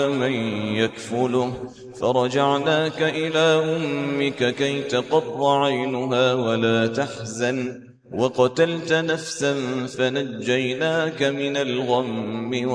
من يكفله فرجعناك إلى أمك كي تقر عينها ولا تحزن وقتلت نفسا فنجيناك من الغم